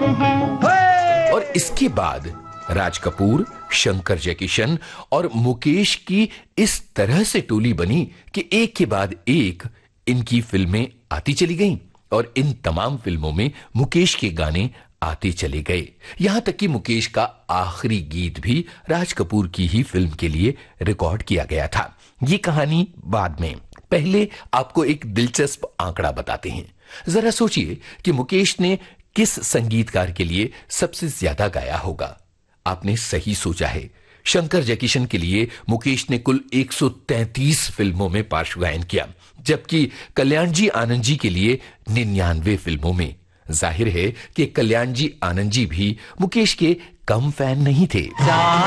हैं। और इसके बाद राज कपूर, शंकर जयकिशन और मुकेश की इस तरह से टोली बनी कि एक के बाद एक इनकी फिल्में आती चली गईं और इन तमाम फिल्मों में मुकेश के गाने आते चले गए। यहां तक कि मुकेश का आखिरी गीत भी राज कपूर की ही फिल्म के लिए रिकॉर्ड किया गया था। ये कहानी बाद में, पहले आपको एक दिलचस्प आंकड़ा बताते हैं। जरा सोचिए कि मुकेश ने किस संगीतकार के लिए सबसे ज्यादा गाया होगा। आपने सही सोचा है, शंकर जयकिशन के लिए मुकेश ने कुल 133 फिल्मों में पार्श्व गायन किया, जबकि कल्याण जी आनंद जी के लिए 99 फिल्मों में। जाहिर है कि कल्याण जी आनंद जी भी मुकेश के कम फैन नहीं थे।